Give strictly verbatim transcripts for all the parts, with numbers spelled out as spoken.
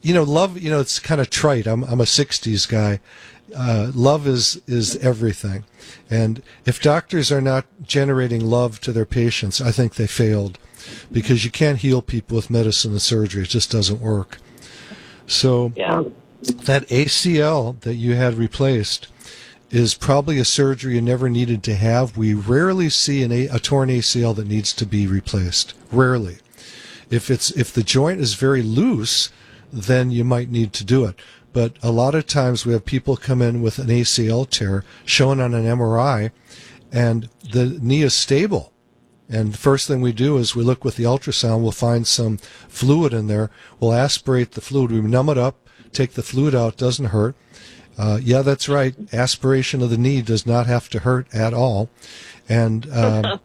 you know, love, you know, it's kind of trite. I'm, I'm a sixties guy. Uh, love is, is everything. And if doctors are not generating love to their patients, I think they failed, because you can't heal people with medicine and surgery. It just doesn't work. So yeah. that A C L that you had replaced is probably a surgery you never needed to have. We rarely see an a, a torn A C L that needs to be replaced. Rarely. If it's if the joint is very loose, then you might need to do it. But a lot of times we have people come in with an A C L tear shown on an M R I, and the knee is stable. And the first thing we do is we look with the ultrasound. We'll find some fluid in there. We'll aspirate the fluid. We numb it up, take the fluid out. Doesn't hurt. Uh, yeah, that's right. Aspiration of the knee does not have to hurt at all. And um,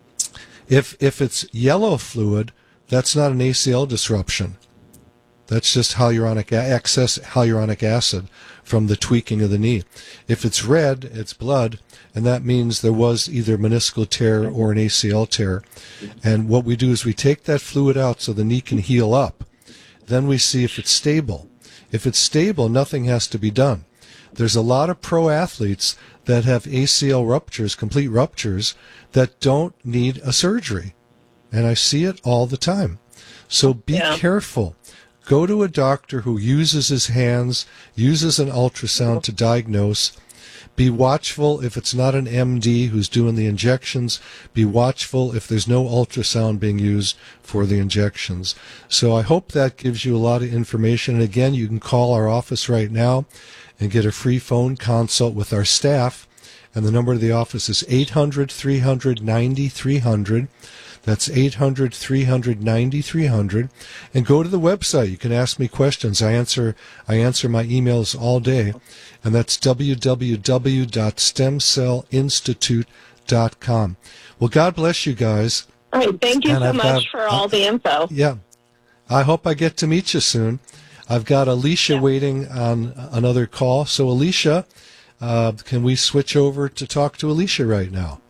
if if it's yellow fluid, that's not an A C L disruption. That's just hyaluronic excess hyaluronic acid from the tweaking of the knee. If it's red, it's blood, and that means there was either meniscal tear or an A C L tear. And what we do is we take that fluid out so the knee can heal up. Then we see if it's stable. If it's stable, nothing has to be done. There's a lot of pro athletes that have A C L ruptures, complete ruptures, that don't need a surgery. And I see it all the time. So be yeah. careful. Go to a doctor who uses his hands, uses an ultrasound to diagnose. Be watchful if it's not an M D who's doing the injections. Be watchful if there's no ultrasound being used for the injections. So I hope that gives you a lot of information. And again, you can call our office right now and get a free phone consult with our staff. And the number of the office is eight hundred, three hundred, ninety-three hundred. That's eight hundred, three hundred, ninety-three hundred. And go to the website. You can ask me questions. I answer I answer my emails all day. And that's w w w dot stem cell institute dot com. Well, God bless you guys. All right, thank you and so I've much got, for all uh, the info. Yeah. I hope I get to meet you soon. I've got Alicia yeah. waiting on another call. So, Alicia, uh, can we switch over to talk to Alicia right now?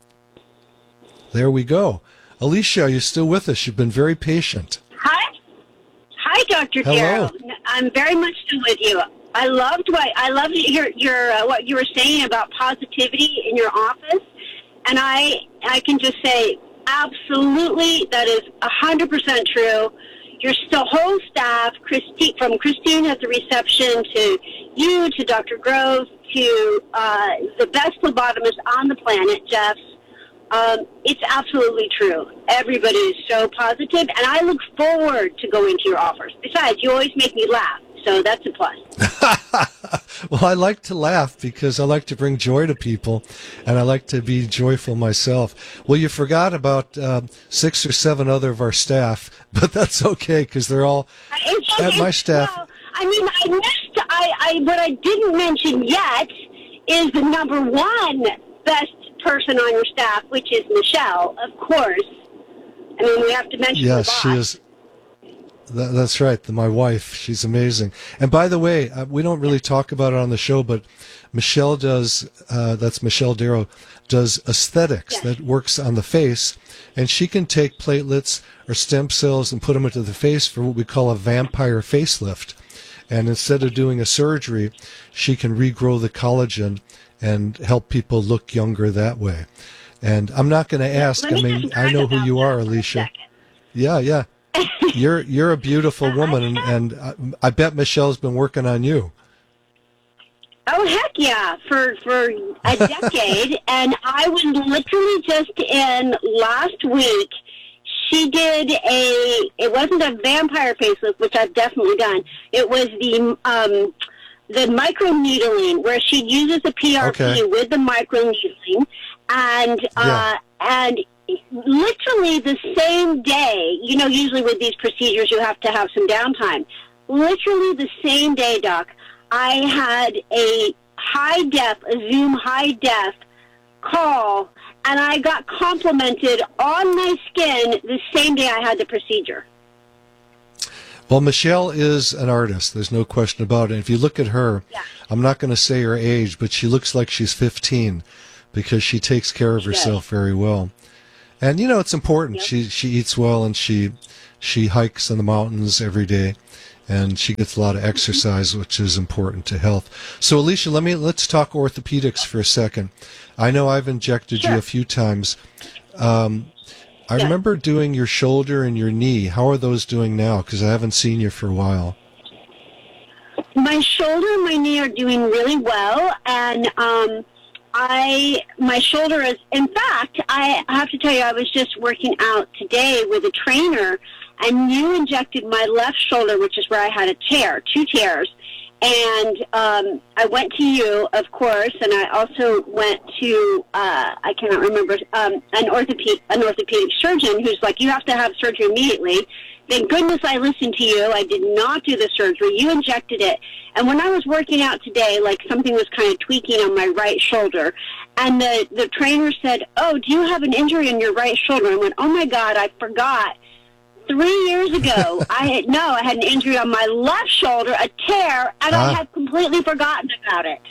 There we go. Alicia, are you still with us? You've been very patient. Hi. Hi, Doctor Darrow. I'm very much still with you. I loved what I loved your your uh, what you were saying about positivity in your office, and I I can just say absolutely that is a hundred percent true. Your still whole staff, Christine, from Christine at the reception to you to Doctor Grove to uh, the best phlebotomist on the planet, Jeff. Um, it's absolutely true. Everybody is so positive, and I look forward to going to your offers. Besides, you always make me laugh, so that's a plus. Well, I like to laugh because I like to bring joy to people, and I like to be joyful myself. Well, you forgot about uh, six or seven other of our staff, but that's okay because they're all it's, at it's, my staff. Well, I mean, I missed. I, I what I didn't mention yet is the number one best person on your staff, which is Michelle, of course. I mean, we have to mention yes, the boss. she is. That, that's right, the, my wife. She's amazing. And by the way, uh, we don't really talk about it on the show, but Michelle does, uh, that's Michelle Darrow, does aesthetics yes. that works on the face. And she can take platelets or stem cells and put them into the face for what we call a vampire facelift. And instead of doing a surgery, she can regrow the collagen and help people look younger that way. And I'm not going to ask. I mean, I know who you are, Alicia. Yeah, yeah. You're you're a beautiful woman, and, and I, I bet Michelle's been working on you. Oh, heck yeah, for, for a decade. And I was literally just in last week. She did a, it wasn't a vampire facelift, which I've definitely done. It was the, um, the microneedling, where she uses the P R P okay. with the microneedling, and uh, yeah. and literally the same day. You know, usually with these procedures, you have to have some downtime. Literally the same day, Doc, I had a high def, a Zoom high def call, and I got complimented on my skin the same day I had the procedure. Well, Michelle is an artist. There's no question about it. If you look at her, yeah. I'm not going to say her age, but she looks like she's fifteen because she takes care of she herself does. very well. And, you know, it's important. Yep. She she eats well, and she she hikes in the mountains every day. and she gets a lot of exercise, which is important to health. So, Alicia, let me let's talk orthopedics for a second. I know I've injected Sure. you a few times. Um, I Yeah. remember doing your shoulder and your knee. How are those doing now? Because I haven't seen you for a while. My shoulder and my knee are doing really well, and um, I my shoulder is. In fact, I have to tell you, I was just working out today with a trainer, and you injected my left shoulder, which is where I had a tear, two tears. And um, I went to you, of course, and I also went to uh, I cannot remember um, an orthopedic an orthopedic surgeon who's like, you have to have surgery immediately. Thank goodness I listened to you. I did not do the surgery. You injected it. And when I was working out today, like something was kind of tweaking on my right shoulder. And the, the trainer said, oh, do you have an injury in your right shoulder? I went, oh, my God, I forgot. Three years ago, I had, no, I had an injury on my left shoulder, a tear, and Ah. I had completely forgotten about it.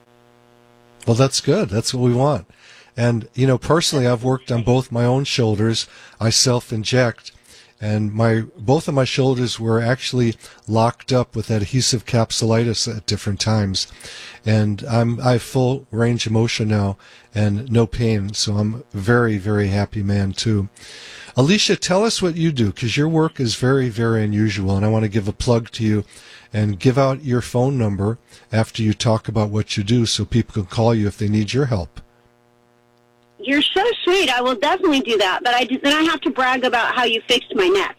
Well, that's good. That's what we want. And, you know, personally, I've worked on both my own shoulders. I self-inject. And my both of my shoulders were actually locked up with adhesive capsulitis at different times, and I'm I have full range of motion now and no pain. So I'm a very very happy man too. Alicia, tell us what you do, because your work is very very unusual, and I want to give a plug to you and give out your phone number after you talk about what you do, so people can call you if they need your help. You're so sweet. I will definitely do that. But I do, then I have to brag about how you fixed my neck.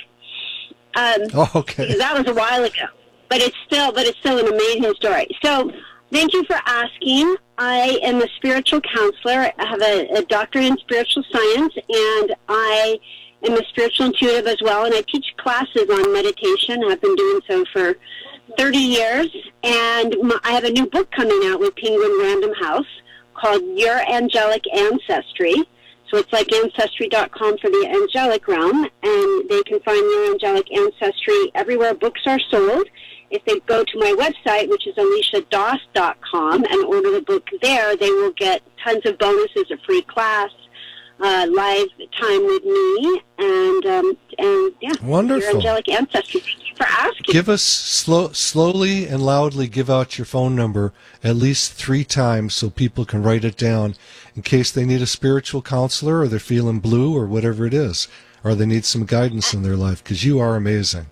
Um, Oh, okay. because that was a while ago. But it's still, but it's still an amazing story. So, thank you for asking. I am a spiritual counselor. I have a, a doctorate in spiritual science, and I am a spiritual intuitive as well. And I teach classes on meditation. I've been doing so for thirty years. And my, I have a new book coming out with Penguin Random House called Your Angelic Ancestry. So it's like Ancestry dot com for the angelic realm, and they can find Your Angelic Ancestry everywhere books are sold. If they go to my website, which is alicia doss dot com, and order the book there, they will get tons of bonuses, a free class, uh, live time with me, and um, and yeah, Wonderful. Your Angelic Ancestry. Thank you for asking. Give us slow, slowly and loudly give out your phone number at least three times so people can write it down in case they need a spiritual counselor or they're feeling blue or whatever it is, or they need some guidance in their life, because you are amazing.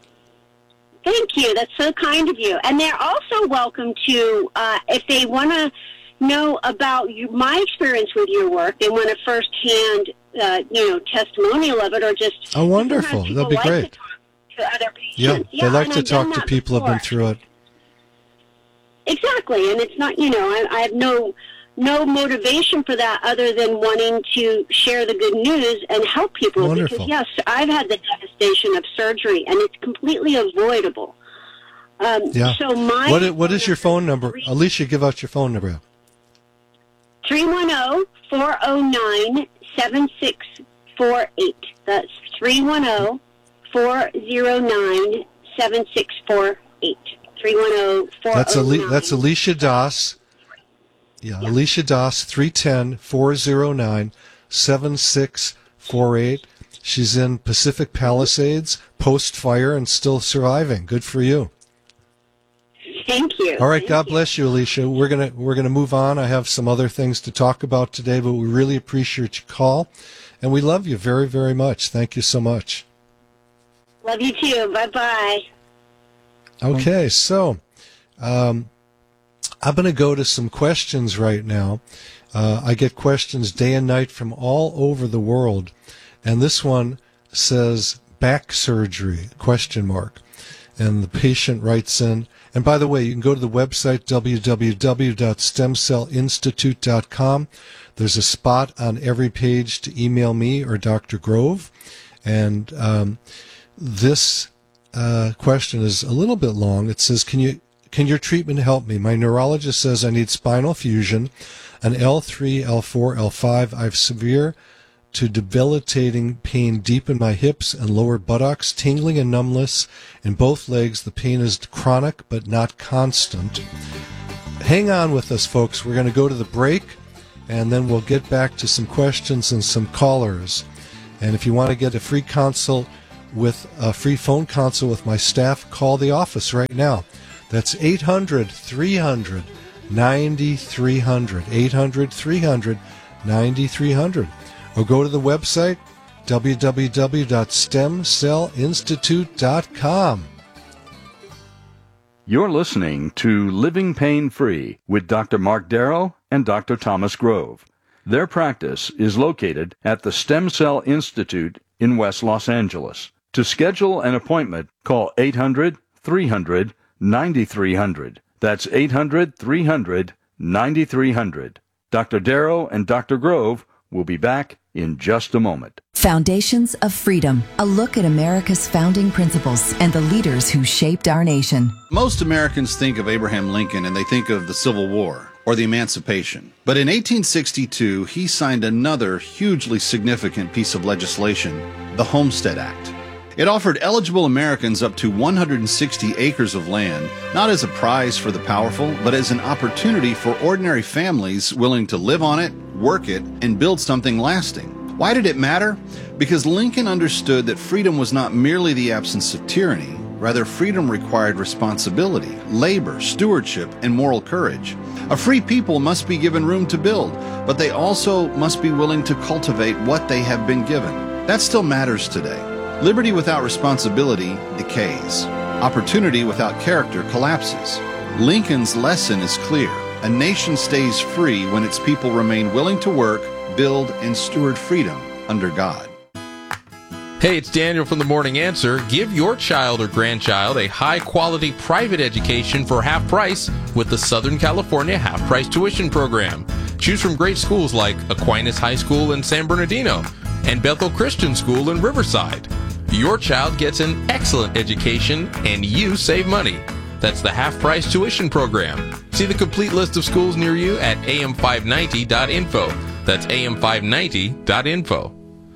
Thank you. That's so kind of you. And they're also welcome to, uh, if they want to know about you, my experience with your work, they want a first-hand, uh, you know, testimonial of it, or just... Oh, wonderful. sometimes That'd be people like great. to talk to other Yeah, patients. they like and to I've done talk to that people who have been before. through it. Exactly, and it's not, you know, I, I have no no motivation for that other than wanting to share the good news and help people. Wonderful. Because, yes, I've had the devastation of surgery, and it's completely avoidable. Um, Yeah. So my What, i- what is your phone number? Alicia, give out your phone number. three one zero, four zero nine, seven six four eight. That's three one zero, four zero nine, seven six four eight. three one zero, four zero nine. That's, Ali- that's Alicia Doss. Yeah, Yeah. Alicia Doss, three one zero, four zero nine, seven six four eight. She's in Pacific Palisades, post-fire, and still surviving. Good for you. Thank you. All right, Thank God you. bless you, Alicia. We're gonna we're gonna move on. I have some other things to talk about today, but we really appreciate your call, and we love you very very much. Thank you so much. Love you too. Bye-bye. Okay, so um, I'm going to go to some questions right now. Uh, I get questions day and night from all over the world, and this one says back surgery question mark, and the patient writes in. And by the way, you can go to the website w w w dot stem cell institute dot com. There's a spot on every page to email me or Doctor Grove, and um, this uh, question is a little bit long. It says, can you can your treatment help me? My neurologist says I need spinal fusion, an L three, L four, L five. I have severe to debilitating pain deep in my hips and lower buttocks, tingling and numbness in both legs. The pain is chronic but not constant. Hang on with us, folks. We're going to go to the break, and then we'll get back to some questions and some callers. And if you want to get a free consult with a free phone consult with my staff, call the office right now. That's eight hundred, three hundred, ninety-three hundred, eight hundred, three hundred, ninety-three hundred. Or go to the website, w w w dot stem cell institute dot com. You're listening to Living Pain Free with Doctor Mark Darrow and Doctor Thomas Grove. Their practice is located at the Stem Cell Institute in West Los Angeles. To schedule an appointment, call eight hundred, three hundred, ninety-three hundred. That's eight hundred, three hundred, ninety-three hundred. Doctor Darrow and Doctor Grove will be back in just a moment. Foundations of Freedom, a look at America's founding principles and the leaders who shaped our nation. Most Americans think of Abraham Lincoln and they think of the Civil War or the Emancipation. But in eighteen sixty-two, he signed another hugely significant piece of legislation, the Homestead Act. It offered eligible Americans up to one hundred sixty acres of land, not as a prize for the powerful, but as an opportunity for ordinary families willing to live on it, work it, and build something lasting. Why did it matter? Because Lincoln understood that freedom was not merely the absence of tyranny. Rather, freedom required responsibility, labor, stewardship, and moral courage. A free people must be given room to build, but they also must be willing to cultivate what they have been given. That still matters today. Liberty without responsibility decays. Opportunity without character collapses. Lincoln's lesson is clear. A nation stays free when its people remain willing to work, build, and steward freedom under God. Hey, it's Daniel from The Morning Answer. Give your child or grandchild a high-quality private education for half price with the Southern California half-price tuition program. Choose from great schools like Aquinas High School in San Bernardino and Bethel Christian School in Riverside. Your child gets an excellent education and you save money. That's the half-price tuition program. See the complete list of schools near you at a m five ninety dot info. That's a m five ninety dot info.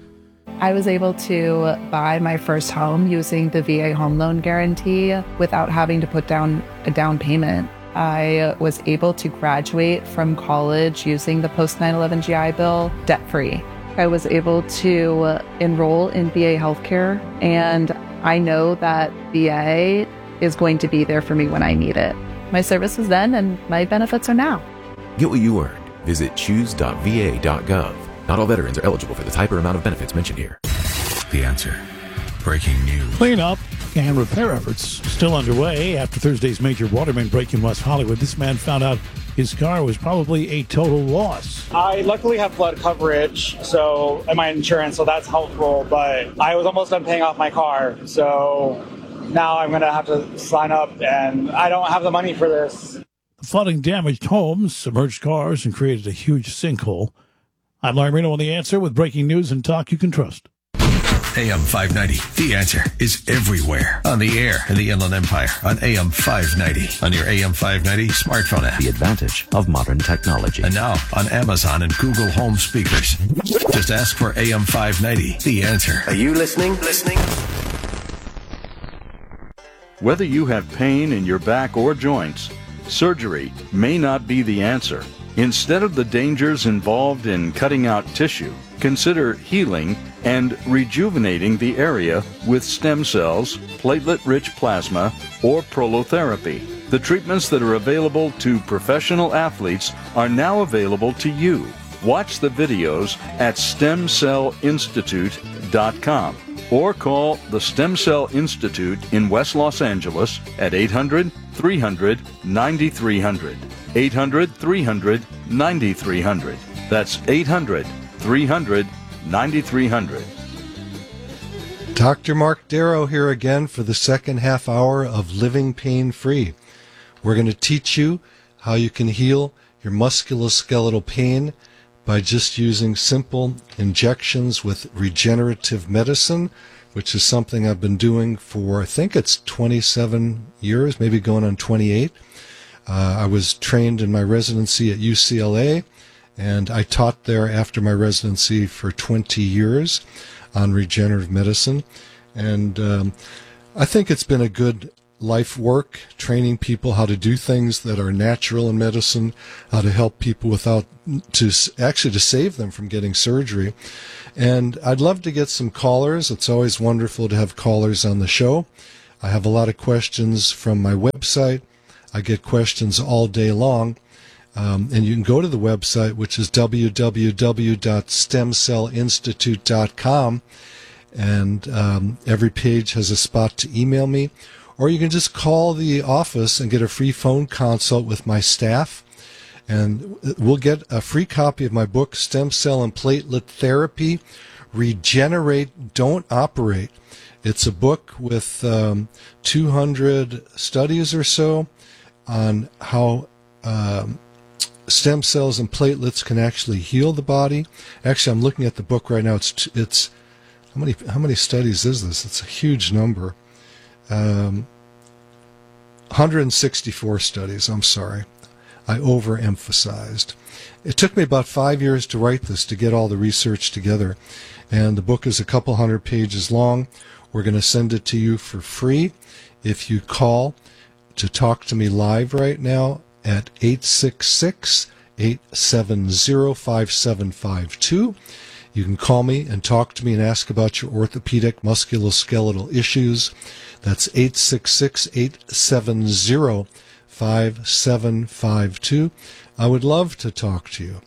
I was able to buy my first home using the V A home loan guarantee without having to put down a down payment. I was able to graduate from college using the post nine eleven G I Bill debt-free. I was able to enroll in V A healthcare, and I know that V A is going to be there for me when I need it. My service was then, and my benefits are now. Get what you earned. Visit choose dot v a dot gov. Not all veterans are eligible for the type or amount of benefits mentioned here. The Answer. Breaking news. Cleanup and repair efforts still underway after Thursday's major water main break in West Hollywood. This man found out his car was probably a total loss. I luckily have flood coverage, so and my insurance, so that's helpful. But I was almost done paying off my car, so now I'm going to have to sign up, and I don't have the money for this. The flooding damaged homes, submerged cars, and created a huge sinkhole. I'm Larry Marino on The Answer with breaking news and talk you can trust. A M five ninety, The Answer, is everywhere. On the air in the Inland Empire, on A M five ninety, on your A M five ninety smartphone app. The advantage of modern technology. And now on Amazon and Google Home speakers. Just ask for A M five ninety, The Answer. Are you listening? Listening? Whether you have pain in your back or joints, surgery may not be the answer. Instead of the dangers involved in cutting out tissue, consider healing and rejuvenating the area with stem cells, platelet-rich plasma, or prolotherapy. The treatments that are available to professional athletes are now available to you. Watch the videos at stem cell institute dot com or call the Stem Cell Institute in West Los Angeles at eight hundred, three hundred, ninety-three hundred. eight hundred, three hundred, ninety-three hundred. That's eight hundred, three hundred, ninety-three hundred. Doctor Mark Darrow here again for the second half hour of Living Pain Free. We're going to teach you how you can heal your musculoskeletal pain by just using simple injections with regenerative medicine, which is something I've been doing for, I think it's twenty-seven years, maybe going on twenty-eight. Uh, I was trained in my residency at U C L A, and I taught there after my residency for twenty years on regenerative medicine. And um, I think it's been a good life work, training people how to do things that are natural in medicine, how to help people without, to actually to save them from getting surgery. And I'd love to get some callers. It's always wonderful to have callers on the show. I have a lot of questions from my website. I get questions all day long. Um, and you can go to the website, which is w w w dot stem cell institute dot com. And um, every page has a spot to email me. Or you can just call the office and get a free phone consult with my staff. And we'll get a free copy of my book, Stem Cell and Platelet Therapy, Regenerate, Don't Operate. It's a book with um, two hundred studies or so on how um, stem cells and platelets can actually heal the body. Actually, I'm looking at the book right now. It's it's how many how many studies is this? It's a huge number. Um, one hundred sixty-four studies. I'm sorry, I overemphasized. It took me about five years to write this, to get all the research together, and the book is a couple hundred pages long. We're going to send it to you for free if you call to talk to me live right now at eight six six, eight seven zero, five seven five two. You can call me and talk to me and ask about your orthopedic musculoskeletal issues. That's eight six six, eight seven zero, five seven five two. I would love to talk to you.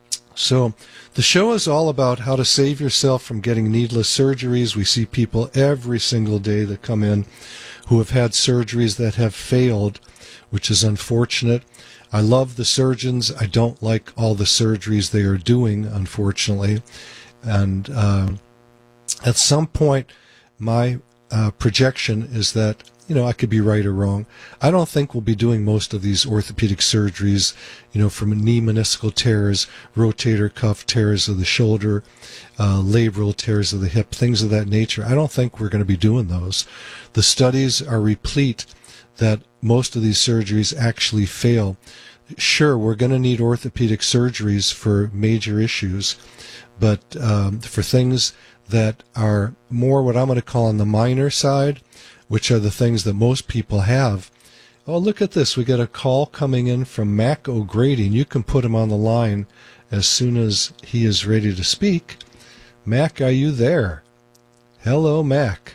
So the show is all about how to save yourself from getting needless surgeries. We see people every single day that come in who have had surgeries that have failed, which is unfortunate. I love the surgeons. I don't like all the surgeries they are doing, unfortunately. And uh, at some point, my uh, projection is that, you know, I could be right or wrong. I don't think we'll be doing most of these orthopedic surgeries, you know, from knee meniscal tears, rotator cuff tears of the shoulder, uh, labral tears of the hip, things of that nature. I don't think we're going to be doing those. The studies are replete that most of these surgeries actually fail. Sure, we're going to need orthopedic surgeries for major issues, but um, for things that are more what I'm going to call on the minor side, which are the things that most people have. Oh, look at this. We got a call coming in from Mac O'Grady, and you can put him on the line as soon as he is ready to speak. Mac, are you there? Hello, Mac.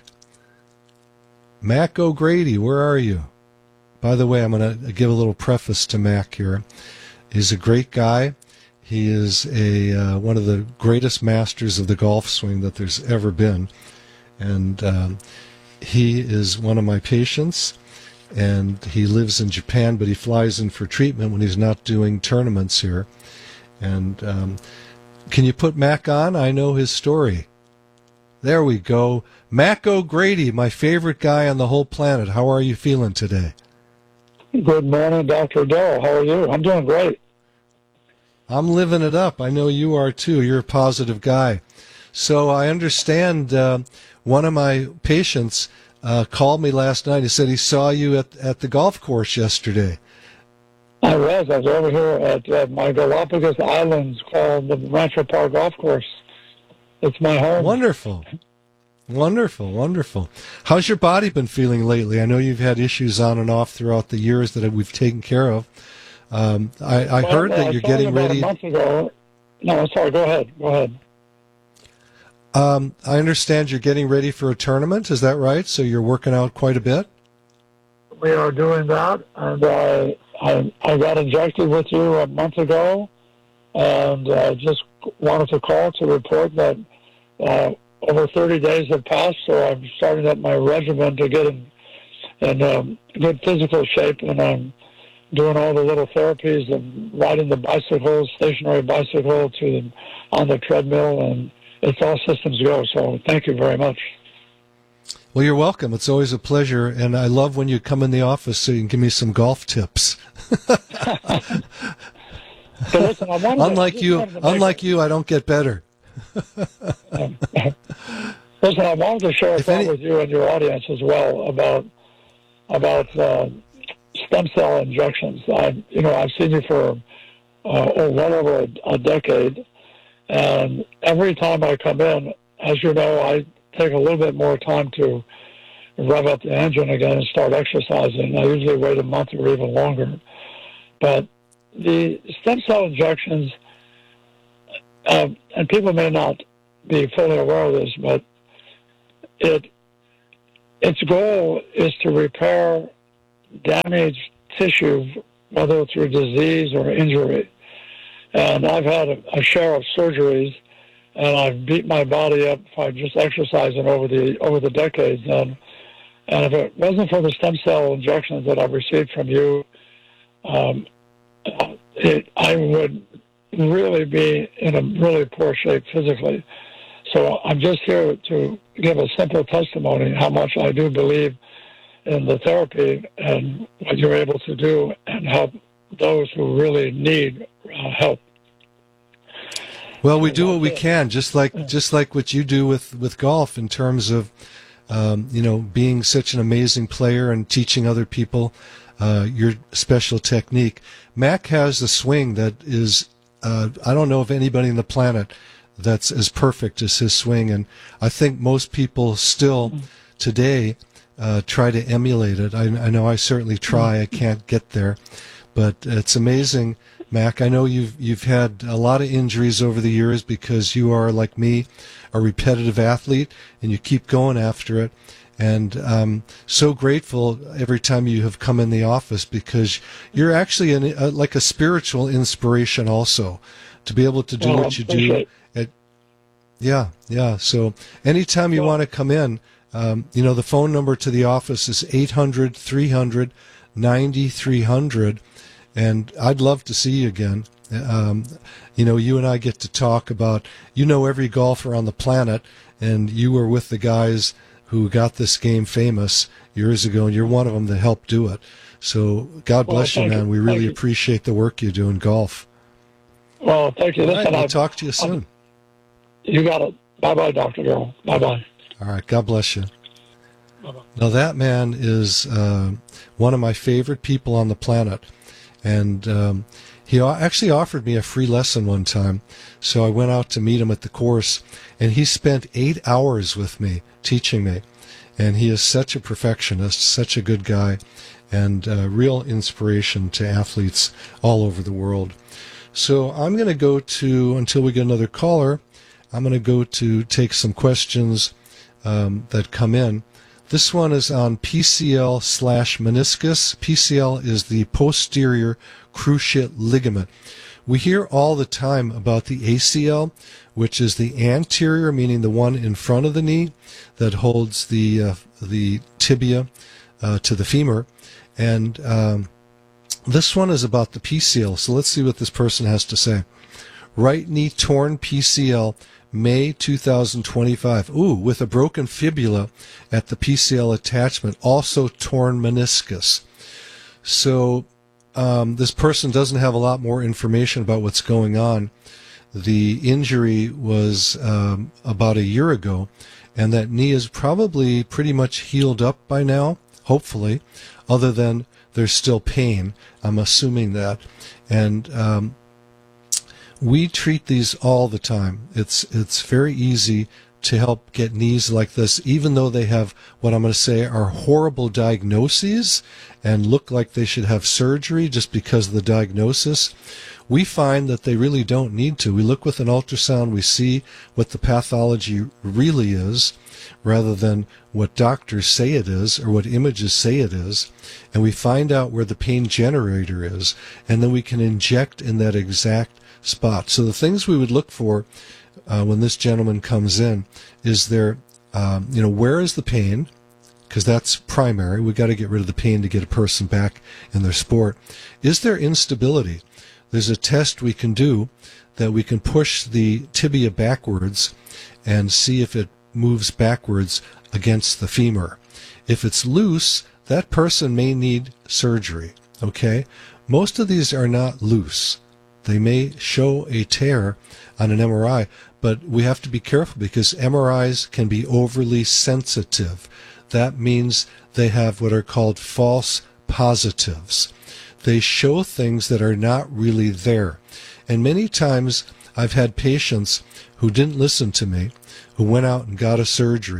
Mac O'Grady, where are you? By the way, I'm going to give a little preface to Mac here. He's a great guy. He is a uh, one of the greatest masters of the golf swing that there's ever been. And um, he is one of my patients, and he lives in Japan, but he flies in for treatment when he's not doing tournaments here. And um, can you put Mac on? I know his story. There we go. Mac O'Grady, my favorite guy on the whole planet. How are you feeling today? Good morning, Doctor Darrell. How are you? I'm doing great. I'm living it up. I know you are too. You're a positive guy. So I understand uh, one of my patients uh, called me last night. He said he saw you at, at the golf course yesterday. I was. I was over here at uh, my Galapagos Islands called the Rancho Park Golf Course. It's my home. Wonderful. Wonderful, wonderful. How's your body been feeling lately? I know you've had issues on and off throughout the years that we've taken care of. Um, I, I well, heard well, that I you're saw getting about ready. A month ago. No, sorry. Go ahead. Go ahead. Um, I understand you're getting ready for a tournament. Is that right? So you're working out quite a bit? We are doing that, and I I, I got injected with you a month ago, and I just wanted to call to report that uh, over thirty days have passed, so I'm starting up my regimen to get in, in um, good physical shape, and I'm doing all the little therapies and riding the bicycle, stationary bicycle, to the, on the treadmill, and it's all systems go. So thank you very much. Well, you're welcome. It's always a pleasure, and I love when you come in the office so you can give me some golf tips. So listen, I wanted unlike to, you, unlike make, you, I don't get better. um, listen, I wanted to share a If thought any- with you and your audience as well about about uh, stem cell injections. I, you know, I've seen you for uh, oh, well over a, a decade, and every time I come in, as you know, I take a little bit more time to rev up the engine again and start exercising. I usually wait a month or even longer. But the stem cell injections, uh, and people may not be fully aware of this, but it its goal is to repair damaged tissue, whether through disease or injury. And I've had a, a share of surgeries, and I've beat my body up by just exercising over the over the decades. And and if it wasn't for the stem cell injections that I've received from you, um, it, I would really be in a really poor shape physically. So I'm just here to give a simple testimony how much I do believe in the therapy and what you're able to do and help those who really need uh, help. Well, we do what we can, just like just like what you do with, with golf in terms of, um, you know, being such an amazing player and teaching other people uh, your special technique. Mac has a swing that is, uh, I don't know of anybody on the planet that's as perfect as his swing, and I think most people still today uh, try to emulate it. I, I know I certainly try. I can't get there, but it's amazing, Mac. I know you've you've had a lot of injuries over the years because you are, like me, a repetitive athlete, and you keep going after it. And I'm so grateful every time you have come in the office because you're actually an, a, like a spiritual inspiration also to be able to do Oh, what you do. appreciate- At, yeah, yeah. So anytime you want to come in, um, you know, the phone number to the office is eight hundred, three hundred, ninety-three hundred. And I'd love to see you again. Um, you know, you and I get to talk about, you know, every golfer on the planet, and you were with the guys who got this game famous years ago, and you're one of them that helped do it. So God Well, bless you, thank man. you. We Thank really you. appreciate the work you do in golf. Well, thank you. All right, Listen, we'll I- talk to you soon. You got it. Bye-bye, Doctor Girl. Bye-bye. All right. God bless you. Now, that man is uh, one of my favorite people on the planet. And um, he o- actually offered me a free lesson one time. So I went out to meet him at the course, and he spent eight hours with me teaching me. And he is such a perfectionist, such a good guy, and a real inspiration to athletes all over the world. So I'm going to go to, until we get another caller, I'm going to go to take some questions um, that come in. This one is on P C L slash meniscus. P C L is the posterior cruciate ligament. We hear all the time about the A C L, which is the anterior, meaning the one in front of the knee that holds the uh, the tibia uh, to the femur. And um, this one is about the P C L. So let's see what this person has to say. Right knee torn P C L, May two thousand twenty-five. Ooh, with a broken fibula at the P C L attachment, also torn meniscus. So um, this person doesn't have a lot more information about what's going on. The injury was um, about a year ago, and that knee is probably pretty much healed up by now, hopefully, other than there's still pain. I'm assuming that. And um, we treat these all the time. It's it's very easy to help get knees like this, even though they have what I'm going to say are horrible diagnoses and look like they should have surgery just because of the diagnosis. We find that they really don't need to. We look with an ultrasound, we see what the pathology really is, rather than what doctors say it is or what images say it is, and we find out where the pain generator is, and then we can inject in that exact spot. So the things we would look for uh, when this gentleman comes in is there, um, you know, where is the pain? Because that's primary. We've got to get rid of the pain to get a person back in their sport. Is there instability? There's a test we can do that we can push the tibia backwards and see if it moves backwards against the femur. If it's loose, that person may need surgery, okay? Most of these are not loose. They may show a tear on an M R I, but we have to be careful because M R Is can be overly sensitive. That means they have what are called false positives. They show things that are not really there. And many times I've had patients who didn't listen to me, who went out and got a surgery,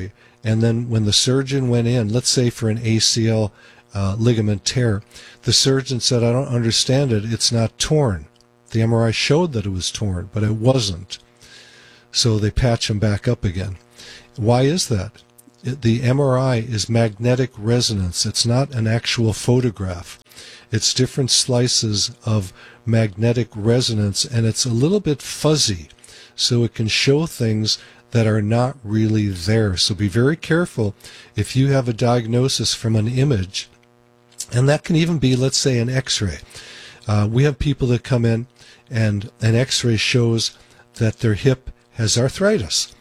And then when the surgeon went in, let's say for an A C L uh, ligament tear, the surgeon said, I don't understand it. It's not torn. The M R I showed that it was torn, but it wasn't. So they patch him back up again. Why is that? It, the M R I is magnetic resonance. It's not an actual photograph. It's different slices of magnetic resonance, and it's a little bit fuzzy. So it can show things that are not really there. So be very careful if you have a diagnosis from an image. And that can even be, let's say, an X-ray. Uh, we have people that come in and an X-ray shows that their hip has arthritis.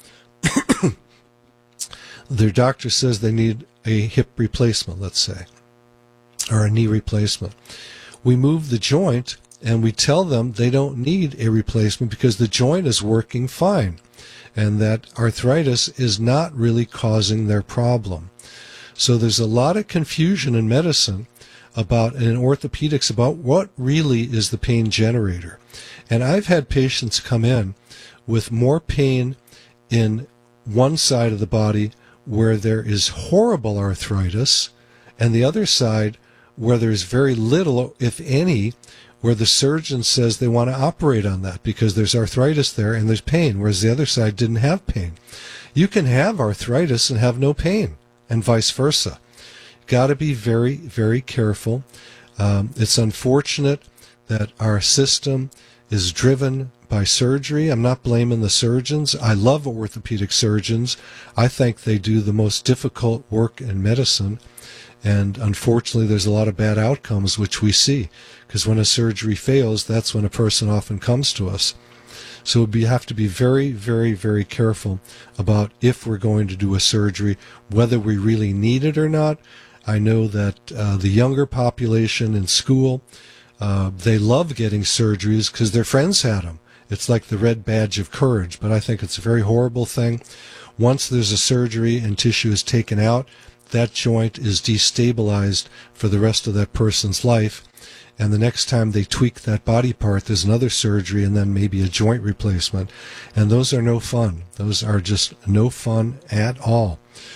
Their doctor says they need a hip replacement, let's say, or a knee replacement. We move the joint and we tell them they don't need a replacement because the joint is working fine and that arthritis is not really causing their problem. So there's a lot of confusion in medicine about, and in orthopedics, about what really is the pain generator. And I've had patients come in with more pain in one side of the body where there is horrible arthritis, and the other side where there's very little, if any, where the surgeon says they want to operate on that because there's arthritis there and there's pain, whereas the other side didn't have pain. You can have arthritis and have no pain, and vice versa. Got to be very, very careful. Um, it's unfortunate that our system is driven by surgery. I'm not blaming the surgeons. I love orthopedic surgeons. I think they do the most difficult work in medicine. And unfortunately, there's a lot of bad outcomes, which we see. Because when a surgery fails, that's when a person often comes to us. So we have to be very, very, very careful about if we're going to do a surgery, whether we really need it or not. I know that uh, the younger population in school, uh, they love getting surgeries because their friends had them. It's like the red badge of courage, but I think it's a very horrible thing. Once there's a surgery and tissue is taken out, that joint is destabilized for the rest of that person's life. And the next time they tweak that body part, there's another surgery and then maybe a joint replacement. And those are no fun. Those are just no fun at all.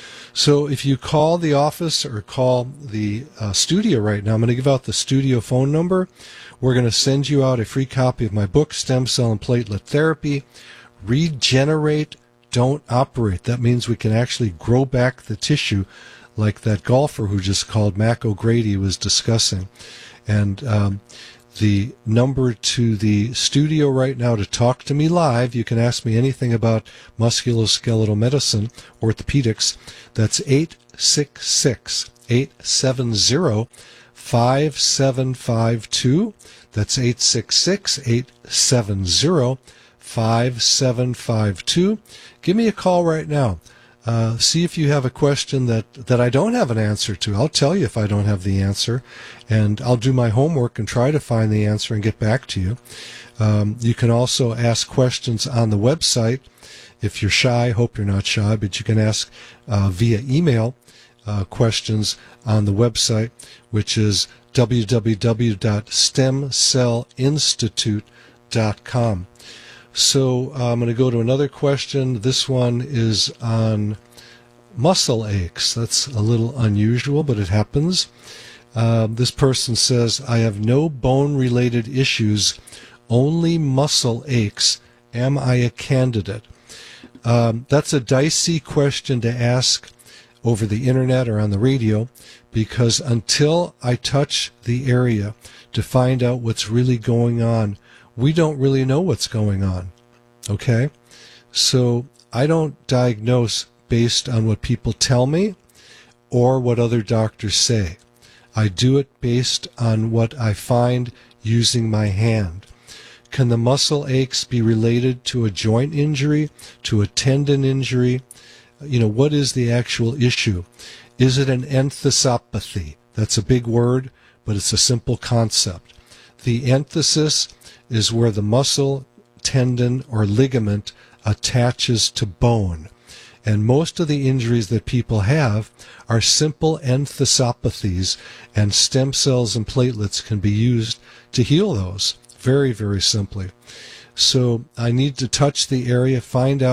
So if you call the office or call the uh, studio right now, I'm going to give out the studio phone number. We're going to send you out a free copy of my book, Stem Cell and Platelet Therapy. Regenerate, don't operate. That means we can actually grow back the tissue like that golfer who just called, Mac O'Grady, was discussing. And um, the number to the studio right now to talk to me live, you can ask me anything about musculoskeletal medicine, orthopedics. That's eight six six, eight seven zero, five seven five two. That's eight six six, eight seven zero, five seven five two. Give me a call right now. Uh, see if you have a question that, that I don't have an answer to. I'll tell you if I don't have the answer, and I'll do my homework and try to find the answer and get back to you. Um, you can also ask questions on the website. If you're shy, hope you're not shy, but you can ask uh, via email uh, questions on the website, which is w w w dot stem cell institute dot com. So uh, I'm going to go to another question. This one is on muscle aches. That's a little unusual, but it happens. Uh, this person says, I have no bone-related issues, only muscle aches. Am I a candidate? Um, that's a dicey question to ask over the internet or on the radio, because until I touch the area to find out what's really going on, we don't really know what's going on, okay? So I don't diagnose based on what people tell me or what other doctors say. I do it based on what I find using my hand. Can the muscle aches be related to a joint injury, to a tendon injury? You know, what is the actual issue? Is it an enthesopathy? That's a big word, but it's a simple concept. The enthesis is where the muscle, tendon, or ligament attaches to bone. And most of the injuries that people have are simple enthesopathies, and stem cells and platelets can be used to heal those very, very simply. So I need to touch the area, find out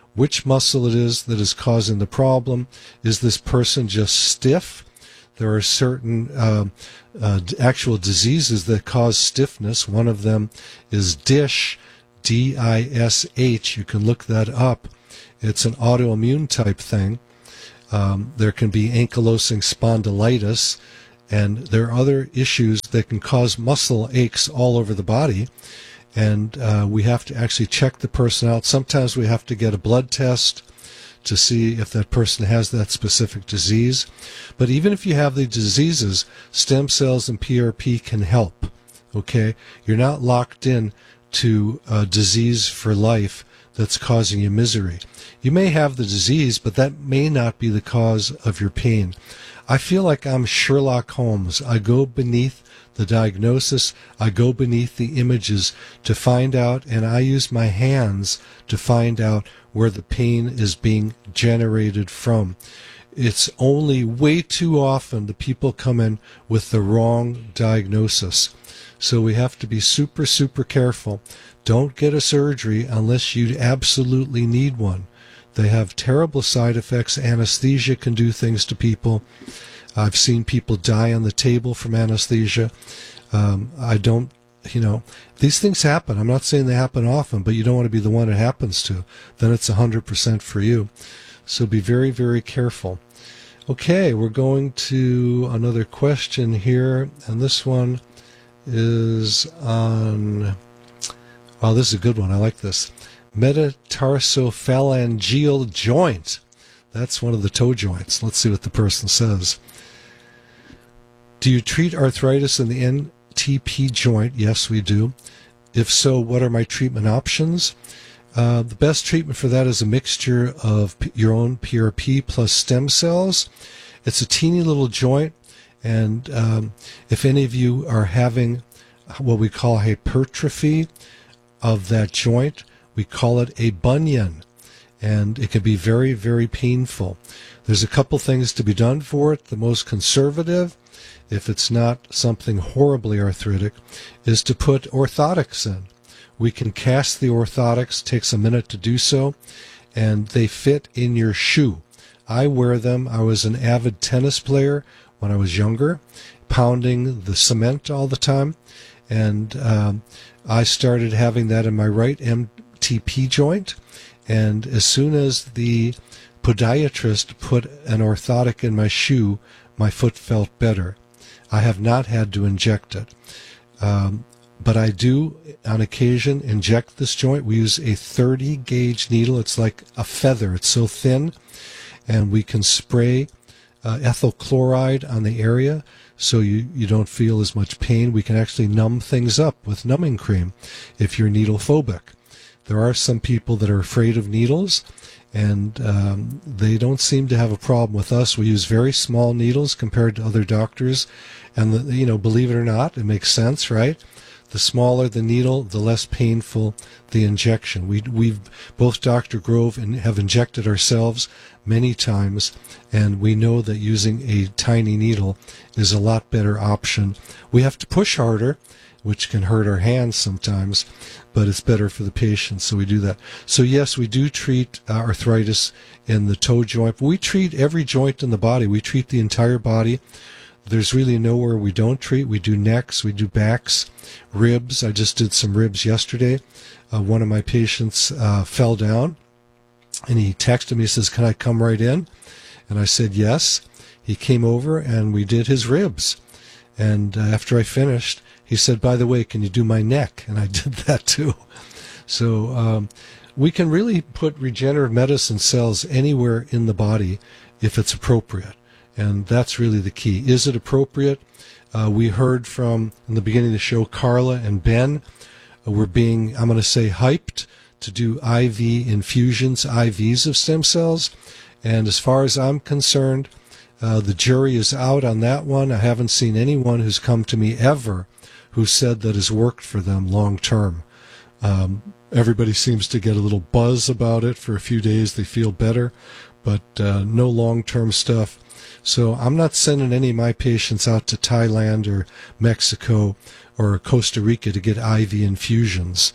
which muscle it is that is causing the problem. Is this person just stiff? There are certain uh, uh, actual diseases that cause stiffness. One of them is DISH, D I S H. You can look that up. It's an autoimmune type thing. Um, there can be ankylosing spondylitis, and there are other issues that can cause muscle aches all over the body. And uh, we have to actually check the person out. Sometimes we have to get a blood test to see if that person has that specific disease. But even if you have the diseases, stem cells and P R P can help. Okay? You're not locked in to a disease for life that's causing you misery. You may have the disease, but that may not be the cause of your pain. I feel like I'm Sherlock Holmes. I go beneath the diagnosis, I go beneath the images to find out, and I use my hands to find out where the pain is being generated from. It's only way too often the people come in with the wrong diagnosis. So we have to be super, super careful. Don't get a surgery unless you absolutely need one. They have terrible side effects. Anesthesia can do things to people. I've seen people die on the table from anesthesia. Um, I don't, you know, these things happen. I'm not saying they happen often, but you don't want to be the one it happens to. Then it's one hundred percent for you. So be very, very careful. Okay, we're going to another question here, and this one is on, oh, this is a good one. I like this. Metatarsophalangeal joint. That's one of the toe joints. Let's see what the person says. Do you treat arthritis in the N T P joint? Yes, we do. If so, what are my treatment options? Uh, the best treatment for that is a mixture of p- your own P R P plus stem cells. It's a teeny little joint, and um, if any of you are having what we call hypertrophy of that joint, we call it a bunion, and it can be very, very painful. There's a couple things to be done for it. The most conservative, if it's not something horribly arthritic, is to put orthotics in. We can cast the orthotics, takes a minute to do so, and they fit in your shoe. I wear them. I was an avid tennis player when I was younger, pounding the cement all the time, and um, I started having that in my right M T P joint, and as soon as the podiatrist put an orthotic in my shoe, my foot felt better. I have not had to inject it. Um, but I do, on occasion, inject this joint. We use a thirty gauge needle. It's like a feather. It's so thin. And we can spray uh, ethyl chloride on the area so you, you don't feel as much pain. We can actually numb things up with numbing cream if you're needle phobic. There are some people that are afraid of needles, and um, they don't seem to have a problem with us. We use very small needles compared to other doctors, and the, you know, believe it or not, it makes sense, right? The smaller the needle, the less painful the injection. We we've both Doctor Grove and have injected ourselves many times, and we know that using a tiny needle is a lot better option. We have to push harder, which can hurt our hands sometimes, but it's better for the patient, so we do that. So yes, we do treat uh, arthritis in the toe joint. We treat every joint in the body. We treat the entire body. There's really nowhere we don't treat. We do necks, we do backs, ribs. I just did some ribs yesterday. Uh, one of my patients uh, fell down, and he texted me, he says, "Can I come right in?" And I said, yes. He came over, and we did his ribs. And uh, after I finished, he said, "By the way, can you do my neck?" And I did that too. So um, we can really put regenerative medicine cells anywhere in the body if it's appropriate. And that's really the key. Is it appropriate? Uh, we heard from, in the beginning of the show, Carla and Ben. Uh, we're being, I'm going to say, hyped to do I V infusions, I Vs of stem cells. And as far as I'm concerned, uh, the jury is out on that one. I haven't seen anyone who's come to me ever who said that has worked for them long term. Um, everybody seems to get a little buzz about it for a few days. They feel better, but uh, no long-term stuff. So I'm not sending any of my patients out to Thailand or Mexico or Costa Rica to get I V infusions.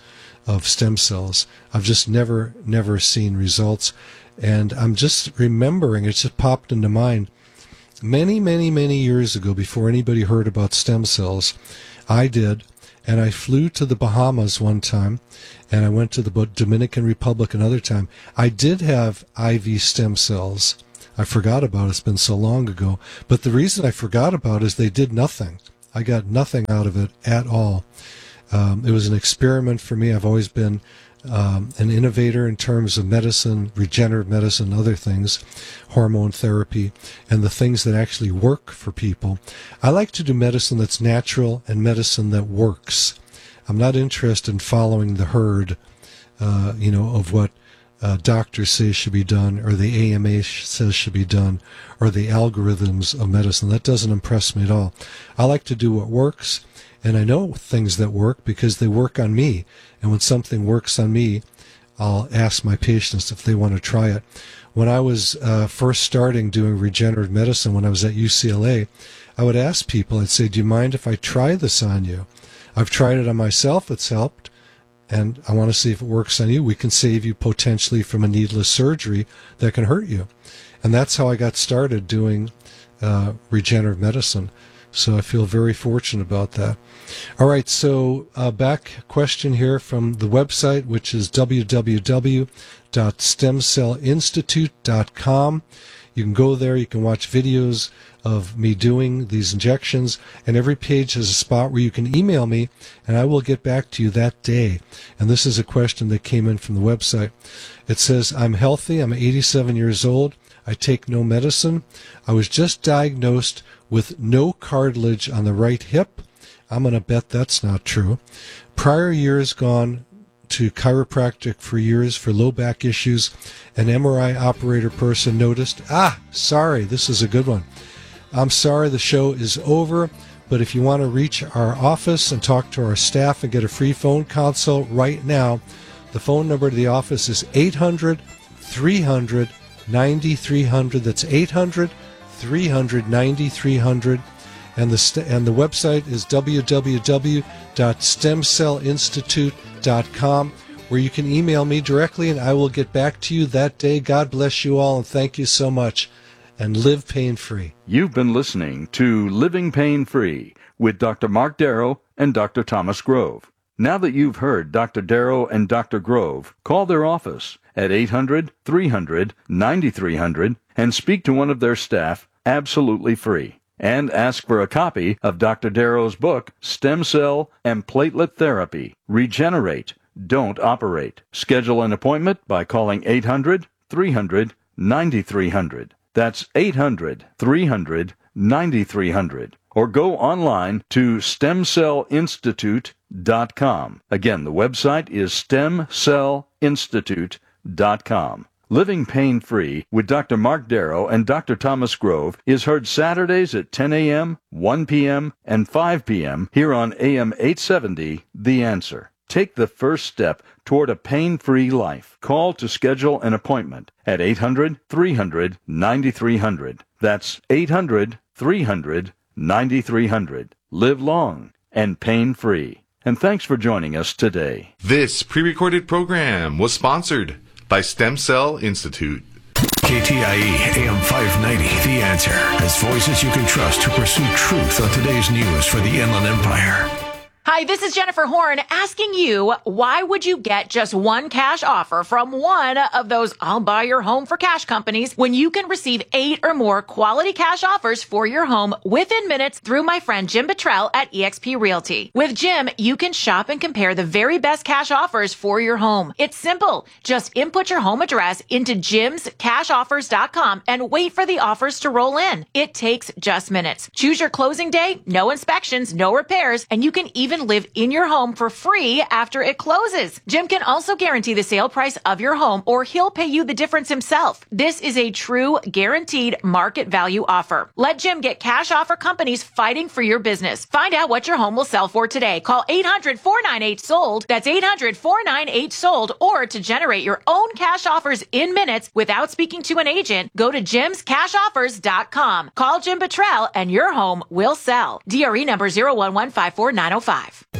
of stem cells. I've just never, never seen results. And I'm just remembering, it just popped into mind, many, many, many years ago, before anybody heard about stem cells, I did, and I flew to the Bahamas one time, and I went to the Dominican Republic another time. I did have I V stem cells. I forgot about it. It's been so long ago. But the reason I forgot about it is they did nothing. I got nothing out of it at all. Um, it was an experiment for me. I've always been um, an innovator in terms of medicine, regenerative medicine, other things, hormone therapy, and the things that actually work for people. I like to do medicine that's natural and medicine that works. I'm not interested in following the herd, uh, you know, of what uh, doctors say should be done, or the A M A says should be done, or the algorithms of medicine. That doesn't impress me at all. I like to do what works. And I know things that work because they work on me. And when something works on me, I'll ask my patients if they want to try it. When I was uh, first starting doing regenerative medicine, when I was at U C L A, I would ask people, I'd say, do you mind if I try this on you? I've tried it on myself, it's helped, and I want to see if it works on you. We can save you potentially from a needless surgery that can hurt you. And that's how I got started doing uh, regenerative medicine. So I feel very fortunate about that. All right, so uh, back question here from the website, which is w w w dot stem cell institute dot com. You can go there, you can watch videos of me doing these injections, and every page has a spot where you can email me, and I will get back to you that day. And this is a question that came in from the website. It says, I'm healthy, I'm eighty-seven years old, I take no medicine. I was just diagnosed with no cartilage on the right hip. I'm going to bet that's not true. Prior years gone to chiropractic for years for low back issues. An M R I operator person noticed, ah, sorry, this is a good one. I'm sorry the show is over, but if you want to reach our office and talk to our staff and get a free phone consult right now, the phone number to the office is eight hundred, three hundred, ninety-three hundred. That's eight hundred, three hundred, ninety-three hundred. And the st- and the website is w w w dot stem cell institute dot com, where you can email me directly and I will get back to you that day. God bless you all and thank you so much. And live pain-free. You've been listening to Living Pain-Free with Doctor Mark Darrow and Doctor Thomas Grove. Now that you've heard Doctor Darrow and Doctor Grove, call their office at eight hundred, three hundred, ninety-three hundred and speak to one of their staff absolutely free. And ask for a copy of Doctor Darrow's book, Stem Cell and Platelet Therapy. Regenerate. Don't operate. Schedule an appointment by calling eight hundred, three hundred, ninety-three hundred. That's eight hundred, three hundred, ninety-three hundred. Or go online to stem cell institute dot com. Again, the website is stem cell institute dot com. Living Pain-Free with Doctor Mark Darrow and Doctor Thomas Grove is heard Saturdays at ten a.m., one p.m., and five p.m. here on A M eight seventy, The Answer. Take the first step toward a pain-free life. Call to schedule an appointment at eight hundred, three hundred, ninety-three hundred. That's eight hundred, three hundred, ninety-three hundred. Live long and pain-free. And thanks for joining us today. This pre-recorded program was sponsored by Stem Cell Institute. K T I E A M five ninety, The Answer, has voices you can trust to pursue truth on today's news for the Inland Empire. Hi, this is Jennifer Horn asking you, why would you get just one cash offer from one of those I'll buy your home for cash companies when you can receive eight or more quality cash offers for your home within minutes through my friend Jim Buttrell at eXp Realty? With Jim, you can shop and compare the very best cash offers for your home. It's simple. Just input your home address into jims cash offers dot com and wait for the offers to roll in. It takes just minutes. Choose your closing day, no inspections, no repairs, and you can even live in your home for free after it closes. Jim can also guarantee the sale price of your home, or he'll pay you the difference himself. This is a true guaranteed market value offer. Let Jim get cash offer companies fighting for your business. Find out what your home will sell for today. Call eight hundred, four nine eight, sold. That's eight hundred, four nine eight, sold. Or to generate your own cash offers in minutes without speaking to an agent, go to jims cash offers dot com. Call Jim Buttrell and your home will sell. D R E number zero one one five four nine zero five.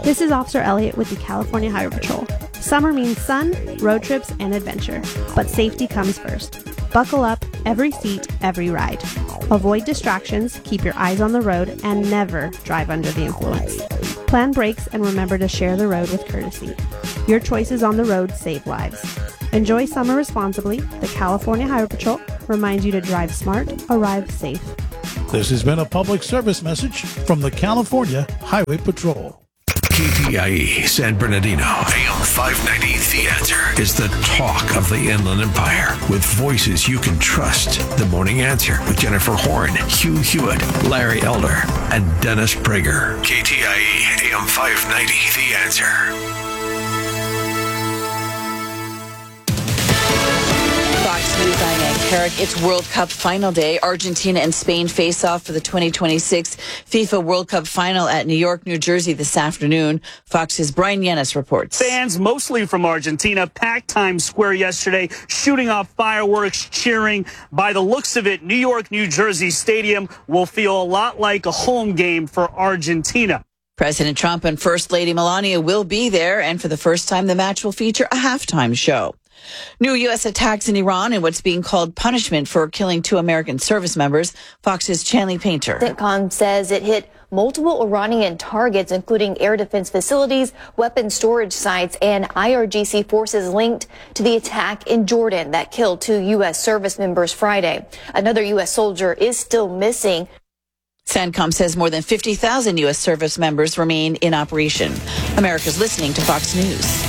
This is Officer Elliott with the California Highway Patrol. Summer means sun, road trips, and adventure, but safety comes first. Buckle up, every seat, every ride. Avoid distractions, keep your eyes on the road, and never drive under the influence. Plan brakes and remember to share the road with courtesy. Your choices on the road save lives. Enjoy summer responsibly. The California Highway Patrol reminds you to drive smart, arrive safe. This has been a public service message from the California Highway Patrol. K T I E San Bernardino, A M five ninety, The Answer is the talk of the Inland Empire with voices you can trust. The Morning Answer with Jennifer Horn, Hugh Hewitt, Larry Elder, and Dennis Prager. K T I E A M five ninety, The Answer. Fox News, I'm Ann Carrick. It's World Cup final day. Argentina and Spain face off for the twenty twenty-six FIFA World Cup final at New York, New Jersey this afternoon. Fox's Brian Yennis reports. Fans, mostly from Argentina, packed Times Square yesterday, shooting off fireworks, cheering. By the looks of it, New York, New Jersey Stadium will feel a lot like a home game for Argentina. President Trump and First Lady Melania will be there, and for the first time, the match will feature a halftime show. New U S attacks in Iran and what's being called punishment for killing two American service members. Fox's Chanley Painter. CENTCOM says it hit multiple Iranian targets, including air defense facilities, weapon storage sites, and I R G C forces linked to the attack in Jordan that killed two U S service members Friday. Another U S soldier is still missing. CENTCOM says more than fifty thousand U S service members remain in operation. America's listening to Fox News.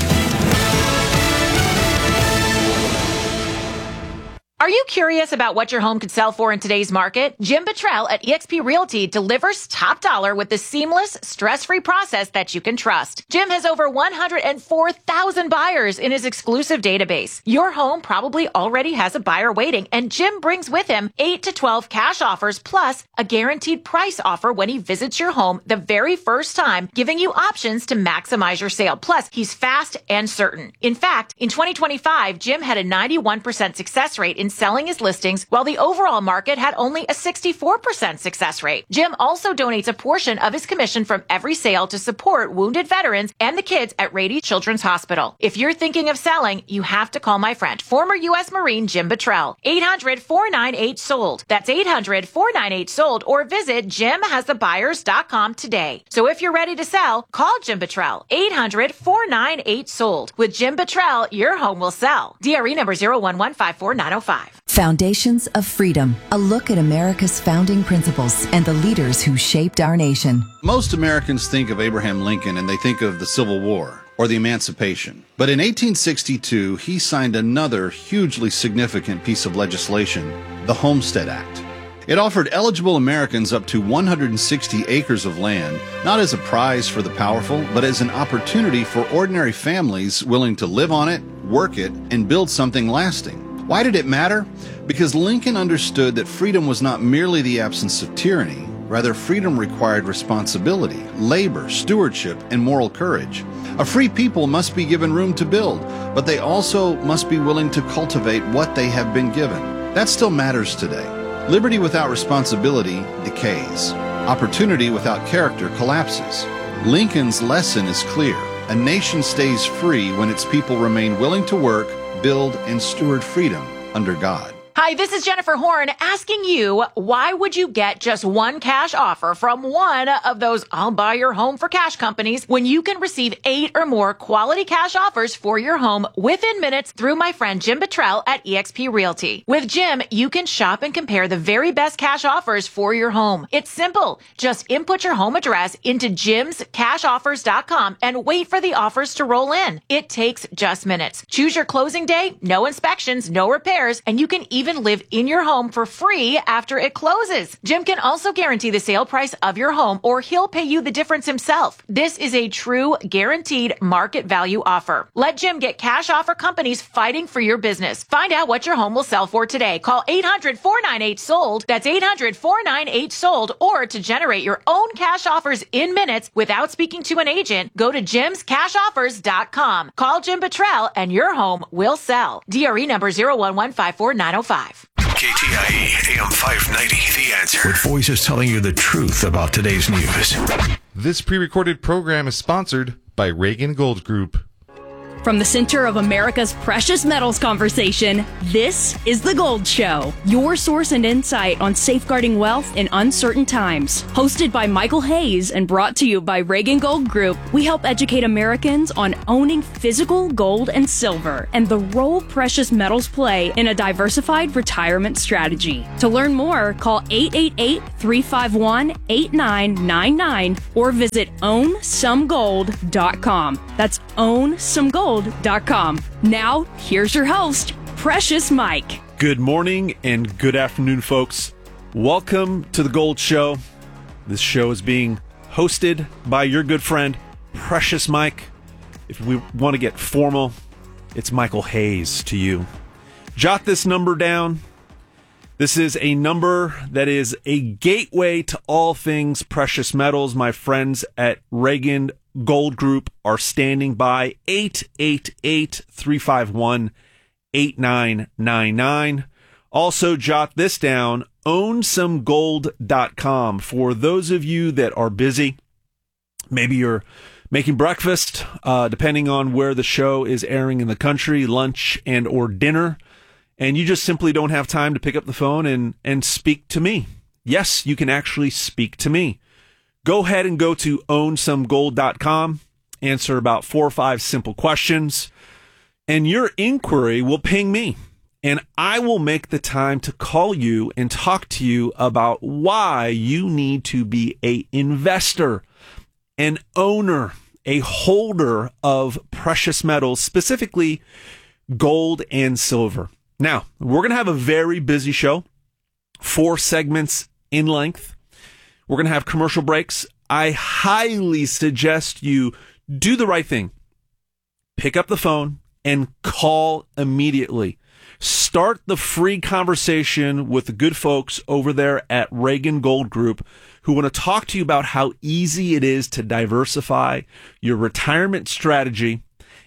Are you curious about what your home could sell for in today's market? Jim Buttrell at eXp Realty delivers top dollar with the seamless, stress-free process that you can trust. Jim has over one hundred four thousand buyers in his exclusive database. Your home probably already has a buyer waiting, and Jim brings with him eight to twelve cash offers plus a guaranteed price offer when he visits your home the very first time, giving you options to maximize your sale. Plus, he's fast and certain. In fact, in twenty twenty-five, Jim had a ninety-one percent success rate in selling his listings, while the overall market had only a sixty-four percent success rate. Jim also donates a portion of his commission from every sale to support wounded veterans and the kids at Rady Children's Hospital. If you're thinking of selling, you have to call my friend, former U S Marine Jim Buttrell. eight hundred, four nine eight, sold. That's eight hundred, four nine eight, sold, or visit jim has the buyers dot com today. So if you're ready to sell, call Jim Buttrell. eight hundred, four nine eight, sold. With Jim Buttrell, your home will sell. D R E number zero one one five four nine zero five. Foundations of Freedom, a look at America's founding principles and the leaders who shaped our nation. Most Americans think of Abraham Lincoln and they think of the Civil War or the Emancipation. But in eighteen sixty-two, he signed another hugely significant piece of legislation, the Homestead Act. It offered eligible Americans up to one hundred sixty acres of land, not as a prize for the powerful, but as an opportunity for ordinary families willing to live on it, work it, and build something lasting. Why did it matter? Because Lincoln understood that freedom was not merely the absence of tyranny. Rather, freedom required responsibility, labor, stewardship, and moral courage. A free people must be given room to build, but they also must be willing to cultivate what they have been given. That still matters today. Liberty without responsibility decays. Opportunity without character collapses. Lincoln's lesson is clear. A nation stays free when its people remain willing to work, build, and steward freedom under God. Hi, this is Jennifer Horn asking you, why would you get just one cash offer from one of those I'll buy your home for cash companies when you can receive eight or more quality cash offers for your home within minutes through my friend Jim Buttrell at eXp Realty. With Jim, you can shop and compare the very best cash offers for your home. It's simple. Just input your home address into jims cash offers dot com and wait for the offers to roll in. It takes just minutes. Choose your closing day, no inspections, no repairs, and you can even live in your home for free after it closes. Jim can also guarantee the sale price of your home, or he'll pay you the difference himself. This is a true guaranteed market value offer. Let Jim get cash offer companies fighting for your business. Find out what your home will sell for today. Call eight hundred, four nine eight, sold. That's eight hundred, four nine eight, sold. Or to generate your own cash offers in minutes without speaking to an agent, go to jims cash offers dot com. Call Jim Buttrell and your home will sell. D R E number zero one one five four nine zero five. K T I E A M five ninety, The Answer. With voices telling you the truth about today's news. This pre-recorded program is sponsored by Reagan Gold Group. From the center of America's precious metals conversation, this is The Gold Show, your source and insight on safeguarding wealth in uncertain times. Hosted by Michael Hayes and brought to you by Reagan Gold Group, we help educate Americans on owning physical gold and silver and the role precious metals play in a diversified retirement strategy. To learn more, call eight eight eight, three five one, eight nine nine nine or visit own some gold dot com. That's own some gold dot com. Now, here's your host, Precious Mike. Good morning and good afternoon, folks. Welcome to The Gold Show. This show is being hosted by your good friend, Precious Mike. If we want to get formal, it's Michael Hayes to you. Jot this number down. This is a number that is a gateway to all things precious metals. My friends at Reagan Gold Group are standing by. Eight eight eight, three five one, eight nine nine nine. Also, jot this down, own some gold dot com. For those of you that are busy, maybe you're making breakfast, uh, depending on where the show is airing in the country, lunch and or dinner, and you just simply don't have time to pick up the phone and, and speak to me. Yes, you can actually speak to me. Go ahead and go to own some gold dot com, answer about four or five simple questions, and your inquiry will ping me, and I will make the time to call you and talk to you about why you need to be an investor, an owner, a holder of precious metals, specifically gold and silver. Now, we're going to have a very busy show, four segments in length. We're going to have commercial breaks. I highly suggest you do the right thing. Pick up the phone and call immediately. Start the free conversation with the good folks over there at Reagan Gold Group who want to talk to you about how easy it is to diversify your retirement strategy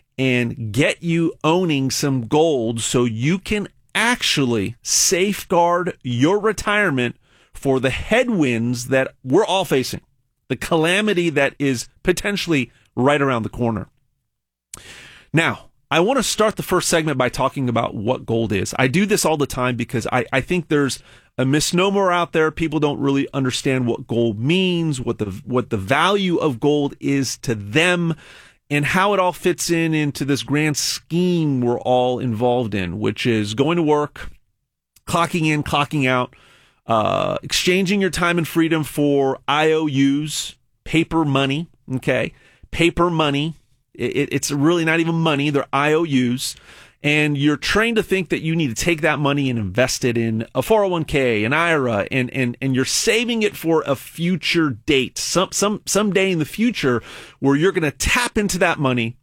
and get you owning some gold so you can actually safeguard your retirement for the headwinds that we're all facing, the calamity that is potentially right around the corner. Now, I want to start the first segment by talking about what gold is. I do this all the time because I, I think there's a misnomer out there. People don't really understand what gold means, what the what the value of gold is to them, and how it all fits in into this grand scheme we're all involved in, which is going to work, clocking in, clocking out, uh, exchanging your time and freedom for I O Us, paper money, okay? Paper money. It, it's really not even money. They're I O Us. And you're trained to think that you need to take that money and invest it in a four oh one k, an I R A, and, and, and you're saving it for a future date, some, some, someday in the future where you're going to tap into that money,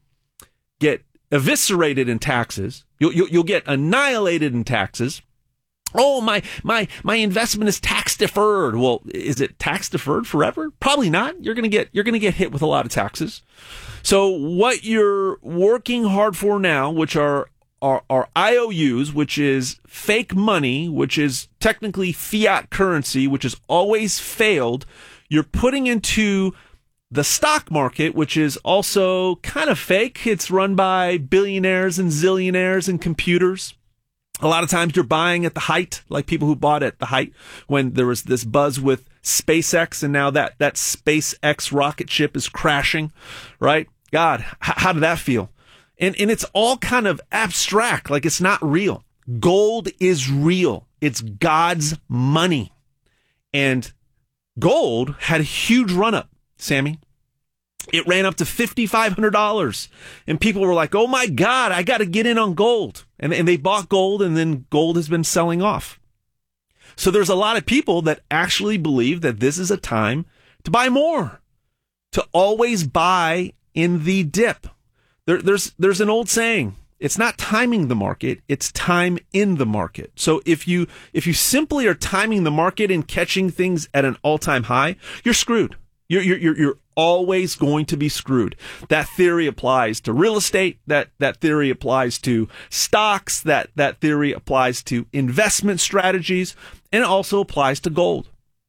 get eviscerated in taxes. You'll, you'll, you'll get annihilated in taxes. Oh, my, my, my investment is tax deferred. Well, is it tax deferred forever? Probably not. You're going to get, you're going to get hit with a lot of taxes. So what you're working hard for now, which are Are, are I O Us, which is fake money, which is technically fiat currency, which has always failed. You're putting into the stock market, which is also kind of fake. It's run by billionaires and zillionaires and computers. A lot of times you're buying at the height, like people who bought at the height when there was this buzz with SpaceX, and now that, that SpaceX rocket ship is crashing, right? God, h- how did that feel? And and it's all kind of abstract, like it's not real. Gold is real. It's God's money. And gold had a huge run up, Sammy. It ran up to five thousand five hundred dollars. And people were like, oh my God, I got to get in on gold. And, and they bought gold, and then gold has been selling off. So there's a lot of people that actually believe that this is a time to buy more, to always buy in the dip. There, there's there's an old saying. It's not timing the market, it's time in the market. So if you if you simply are timing the market and catching things at an all-time high, you're screwed. You're you're you're always going to be screwed. That theory applies to real estate, that that theory applies to stocks, that that theory applies to investment strategies, and it also applies to gold.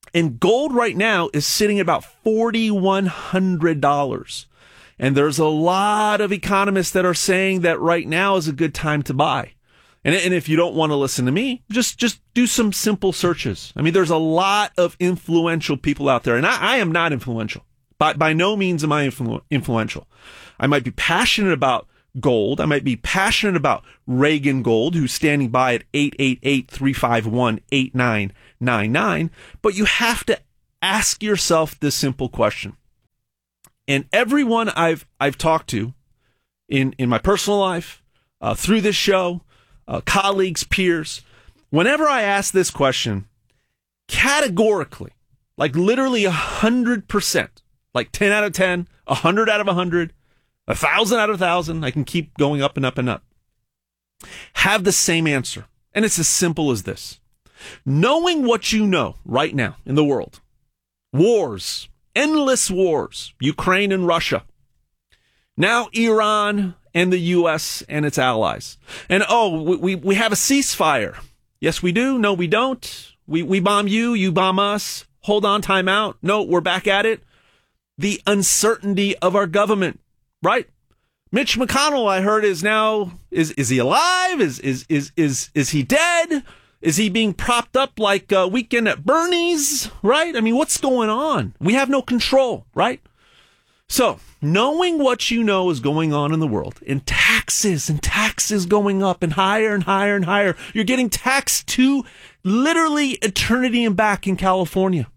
And gold right now is sitting at about four thousand one hundred dollars. And there's a lot of economists that are saying that right now is a good time to buy. And, and if you don't want to listen to me, just, just do some simple searches. I mean, there's a lot of influential people out there. And I, I am not influential. By, by no means am I influ- influential. I might be passionate about gold. I might be passionate about Reagan Gold, who's standing by at eight eight eight, three five one, eight nine nine nine. But you have to ask yourself this simple question. And everyone I've I've talked to in, in my personal life, uh, through this show, uh, colleagues, peers, whenever I ask this question, categorically, like literally one hundred percent, like ten out of ten, one hundred out of one hundred, one thousand out of one thousand, I can keep going up and up and up, have the same answer. And it's as simple as this. Knowing what you know right now in the world, wars, endless wars, Ukraine and Russia, now Iran and the U S and its allies. And oh, we, we have a ceasefire. Yes, we do. No, we don't. We, we bomb you, you bomb us. Hold on, time out. No, we're back at it. The uncertainty of our government, right? Mitch McConnell, I heard, is now, is, is he alive? Is, is, is, is, is he dead? Is he being propped up like a Weekend at Bernie's, right? I mean, what's going on? We have no control, right? So, knowing what you know is going on in the world, and taxes, and taxes going up, and higher and higher and higher. You're getting taxed to literally eternity and back in California.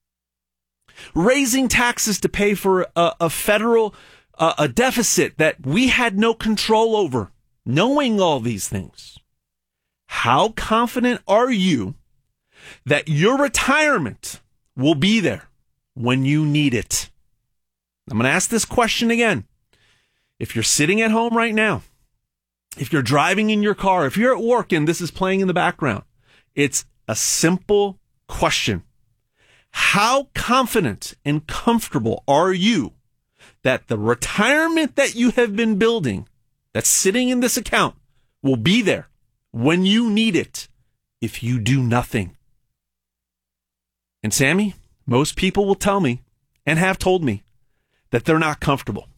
Raising taxes to pay for a, a federal uh, a deficit that we had no control over. Knowing all these things, how confident are you that your retirement will be there when you need it? I'm going to ask this question again. If you're sitting at home right now, if you're driving in your car, if you're at work and this is playing in the background, it's a simple question. How confident and comfortable are you that the retirement that you have been building, that's sitting in this account, will be there when you need it if you do nothing? And Sammy, most people will tell me and have told me that they're not comfortable.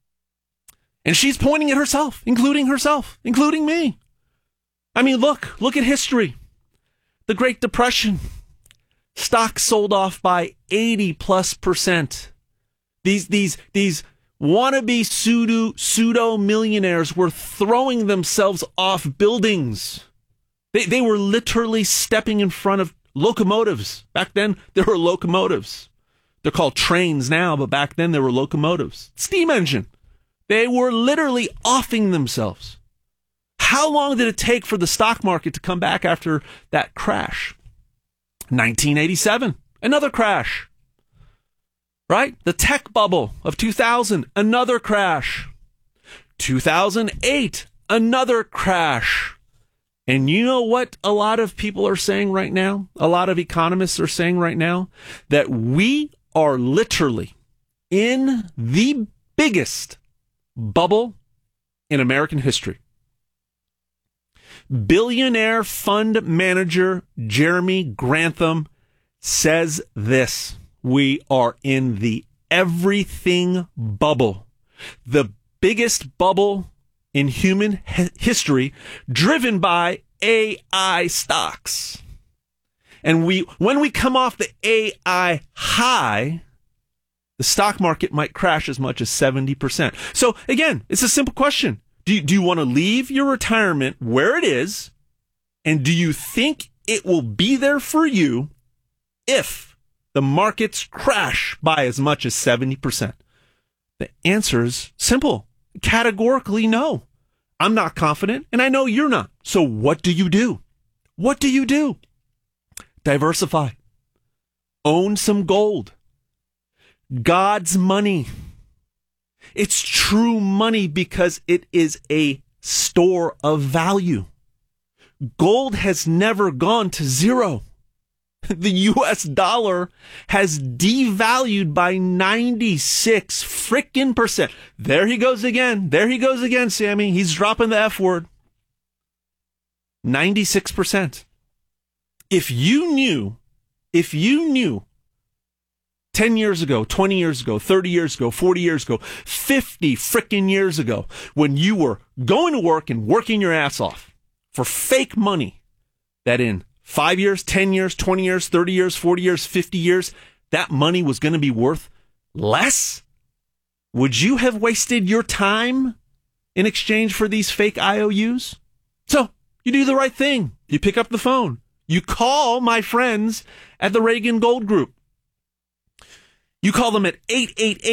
And she's pointing at herself, including herself, including me. I mean, look, look at history. The Great Depression. Stocks sold off by eighty plus percent. These, these, these wannabe pseudo, pseudo millionaires were throwing themselves off buildings. They, they were literally stepping in front of locomotives. Back then, there were locomotives. They're called trains now, but back then there were locomotives. Steam engine. They were literally offing themselves. How long did it take for the stock market to come back after that crash? nineteen eighty-seven, another crash. Right? The tech bubble of two thousand, another crash. two thousand eight, another crash. And you know what a lot of people are saying right now? A lot of economists are saying right now that we are literally in the biggest bubble in American history. Billionaire fund manager Jeremy Grantham says this: we are in the everything bubble, the biggest bubble in human he- history, driven by A I stocks. And we, when we come off the A I high, the stock market might crash as much as seventy percent. So again, it's a simple question. Do you, do you want to leave your retirement where it is? And do you think it will be there for you if the markets crash by as much as seventy percent? The answer is simple. Categorically no. I'm not confident, and I know you're not. So what do you do? What do you do? Diversify. Own some gold. God's money. It's true money because it is a store of value. Gold has never gone to zero. The U S dollar has devalued by ninety-six frickin' percent. There he goes again. There he goes again, Sammy. He's dropping the F word. ninety-six percent. If you knew If you knew ten years ago, twenty years ago, thirty years ago, forty years ago, fifty frickin' years ago, when you were going to work and working your ass off for fake money, that in five years, ten years, twenty years, thirty years, forty years, fifty years, that money was going to be worth less? Would you have wasted your time in exchange for these fake I O Us? So you do the right thing. You pick up the phone. You call my friends at the Reagan Gold Group. You call them at eight eight eight